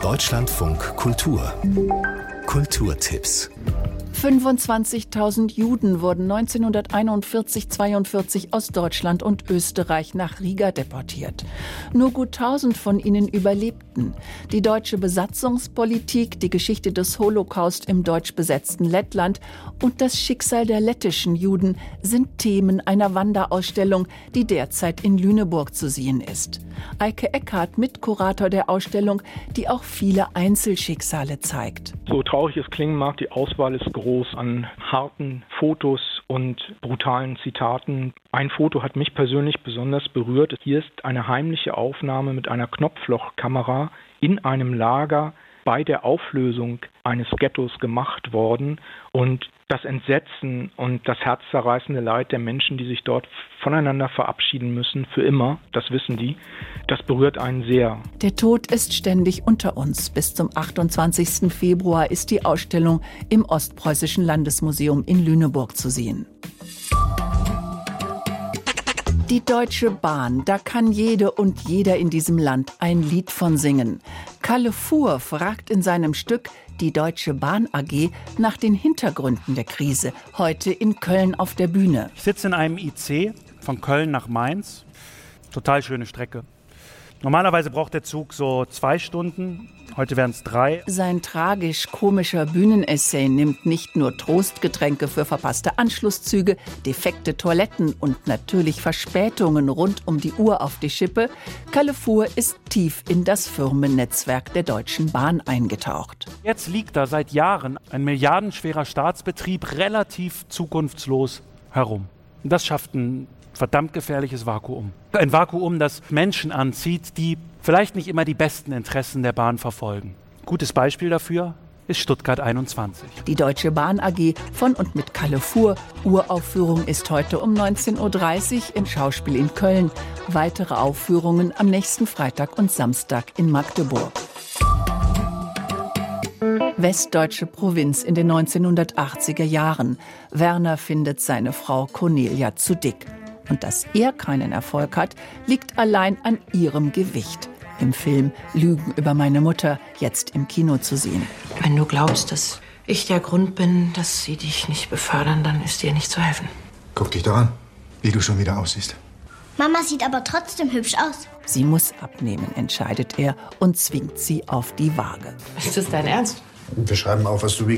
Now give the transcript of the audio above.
Deutschlandfunk Kultur. Kulturtipps. 25.000 Juden wurden 1941/42 aus Deutschland und Österreich nach Riga deportiert. Nur gut 1.000 von ihnen überlebten. Die deutsche Besatzungspolitik, die Geschichte des Holocaust im deutsch besetzten Lettland und das Schicksal der lettischen Juden sind Themen einer Wanderausstellung, die derzeit in Lüneburg zu sehen ist. Eike Eckhardt, Mitkurator der Ausstellung, die auch viele Einzelschicksale zeigt. So traurig es klingen mag, die Auswahl ist groß an harten Fotos und brutalen Zitaten. Ein Foto hat mich persönlich besonders berührt. Hier ist eine heimliche Aufnahme mit einer Knopflochkamera in einem Lager bei der Auflösung eines Ghettos gemacht worden. Und das Entsetzen und das herzzerreißende Leid der Menschen, die sich dort voneinander verabschieden müssen, für immer, das wissen die, das berührt einen sehr. Der Tod ist ständig unter uns. Bis zum 28. Februar ist die Ausstellung im Ostpreußischen Landesmuseum in Lüneburg zu sehen. Die Deutsche Bahn, da kann jede und jeder in diesem Land ein Lied von singen. Kalle Fuhr fragt in seinem Stück Die Deutsche Bahn AG nach den Hintergründen der Krise, heute in Köln auf der Bühne. Ich sitze in einem IC von Köln nach Mainz, total schöne Strecke. Normalerweise braucht der Zug so 2 Stunden, heute wären es 3. Sein tragisch-komischer Bühnenessay nimmt nicht nur Trostgetränke für verpasste Anschlusszüge, defekte Toiletten und natürlich Verspätungen rund um die Uhr auf die Schippe. Kalle Fuhr ist tief in das Firmennetzwerk der Deutschen Bahn eingetaucht. Jetzt liegt da seit Jahren ein milliardenschwerer Staatsbetrieb relativ zukunftslos herum. Und das schafft ein verdammt gefährliches Vakuum. Ein Vakuum, das Menschen anzieht, die vielleicht nicht immer die besten Interessen der Bahn verfolgen. Gutes Beispiel dafür ist Stuttgart 21. Die Deutsche Bahn AG von und mit Kalle Fuhr. Uraufführung ist heute um 19.30 Uhr im Schauspiel in Köln. Weitere Aufführungen am nächsten Freitag und Samstag in Magdeburg. Westdeutsche Provinz in den 1980er Jahren. Werner findet seine Frau Cornelia zu dick. Und dass er keinen Erfolg hat, liegt allein an ihrem Gewicht. Im Film Lügen über meine Mutter, jetzt im Kino zu sehen. Wenn du glaubst, dass ich der Grund bin, dass sie dich nicht befördern, dann ist dir nicht zu helfen. Guck dich doch an, wie du schon wieder aussiehst. Mama sieht aber trotzdem hübsch aus. Sie muss abnehmen, entscheidet er und zwingt sie auf die Waage. Ist das dein Ernst? Wir schreiben auf, was du wiegst.